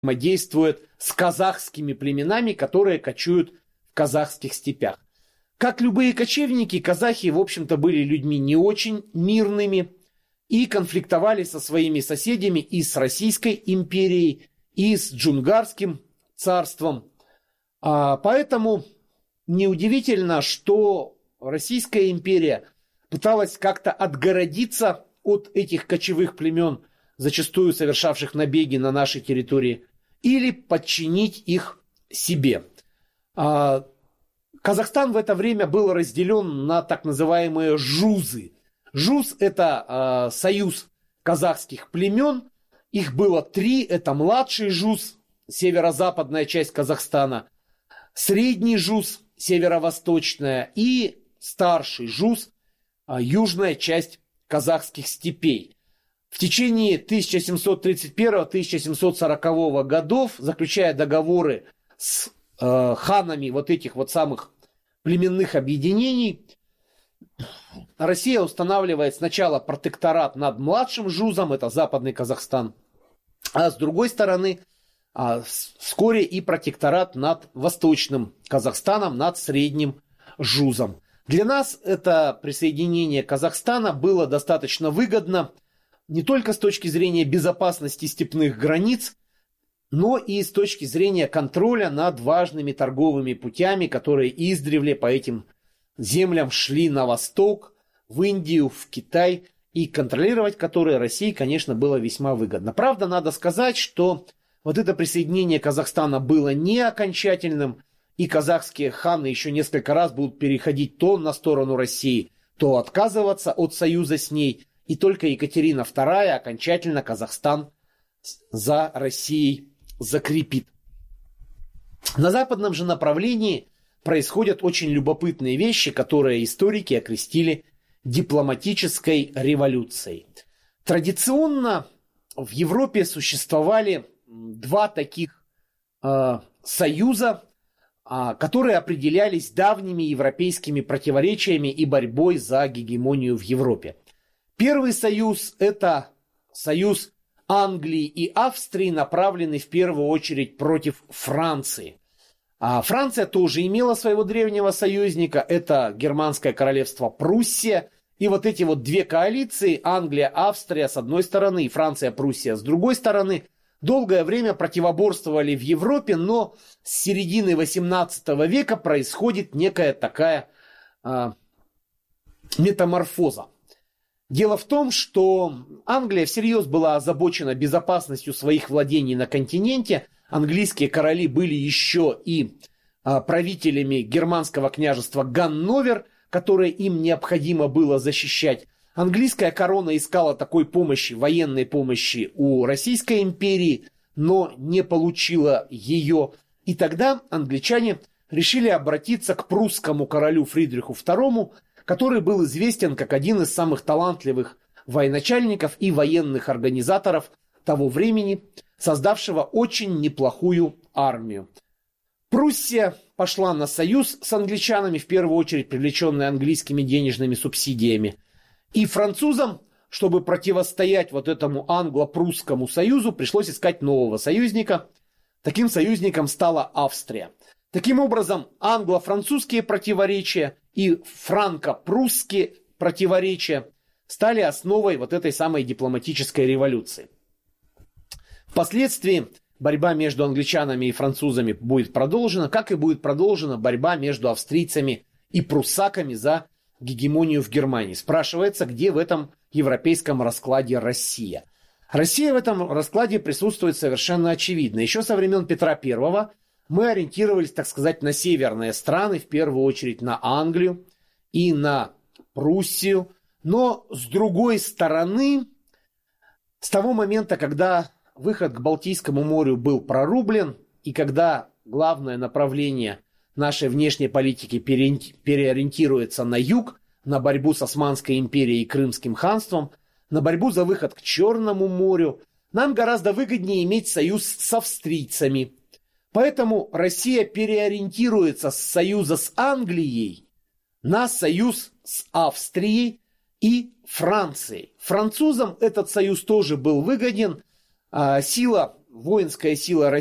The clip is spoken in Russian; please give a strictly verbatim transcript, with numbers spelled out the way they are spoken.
взаимодействует с казахскими племенами, которые кочуют в казахских степях. Как любые кочевники, казахи, в общем-то, были людьми не очень мирными и конфликтовали со своими соседями и с Российской империей, и с Джунгарским царством. А поэтому неудивительно, что Российская империя пыталась как-то отгородиться от этих кочевых племен, зачастую совершавших набеги на нашей территории, или подчинить их себе. А Казахстан в это время был разделен на так называемые жузы. Жуз – это э, союз казахских племен. Их было три. Это младший жуз, северо-западная часть Казахстана, средний жуз, северо-восточная, и старший жуз, э, южная часть казахских степей. В течение тысяча семьсот тридцать первого — тысяча семьсот сорокового годов, заключая договоры с э, ханами вот этих вот самых племенных объединений, Россия устанавливает сначала протекторат над младшим жузом, это Западный Казахстан, а с другой стороны а, вскоре и протекторат над Восточным Казахстаном, над Средним жузом. Для нас это присоединение Казахстана было достаточно выгодно не только с точки зрения безопасности степных границ, но и с точки зрения контроля над важными торговыми путями, которые издревле по этим землям шли на восток, в Индию, в Китай, и контролировать которые России, конечно, было весьма выгодно. Правда, надо сказать, что вот это присоединение Казахстана было не окончательным, и казахские ханы еще несколько раз будут переходить то на сторону России, то отказываться от союза с ней, и только Екатерина вторая окончательно Казахстан за Россией закрепит. На западном же направлении происходят очень любопытные вещи, которые историки окрестили дипломатической революцией. Традиционно в Европе существовали два таких э, союза, э, которые определялись давними европейскими противоречиями и борьбой за гегемонию в Европе. Первый союз – это союз Англии и Австрии, направленный в первую очередь против Франции. А Франция тоже имела своего древнего союзника, это Германское королевство Пруссия. И вот эти вот две коалиции, Англия, Австрия с одной стороны и Франция, Пруссия с другой стороны, долгое время противоборствовали в Европе, но с середины восемнадцатого века происходит некая такая э, метаморфоза. Дело в том, что Англия всерьез была озабочена безопасностью своих владений на континенте. Английские короли были еще и а, правителями германского княжества Ганновер, которое им необходимо было защищать. Английская корона искала такой помощи, военной помощи у Российской империи, но не получила ее. И тогда англичане решили обратиться к прусскому королю Фридриху второму, который был известен как один из самых талантливых военачальников и военных организаторов того времени, создавшего очень неплохую армию. Пруссия пошла на союз с англичанами, в первую очередь привлеченные английскими денежными субсидиями. И французам, чтобы противостоять вот этому англо-прусскому союзу, пришлось искать нового союзника. Таким союзником стала Австрия. Таким образом, англо-французские противоречия и франко-прусские противоречия стали основой вот этой самой дипломатической революции. Впоследствии борьба между англичанами и французами будет продолжена, как и будет продолжена борьба между австрийцами и пруссаками за гегемонию в Германии. Спрашивается, где в этом европейском раскладе Россия? Россия в этом раскладе присутствует совершенно очевидно. Еще со времен Петра Первого мы ориентировались, так сказать, на северные страны, в первую очередь на Англию и на Пруссию. Но с другой стороны, с того момента, когда выход к Балтийскому морю был прорублен, и когда главное направление нашей внешней политики переориентируется на юг, на борьбу с Османской империей и Крымским ханством, на борьбу за выход к Черному морю, нам гораздо выгоднее иметь союз с австрийцами. Поэтому Россия переориентируется с союза с Англией на союз с Австрией и Францией. Французам этот союз тоже был выгоден. Сила воинская сила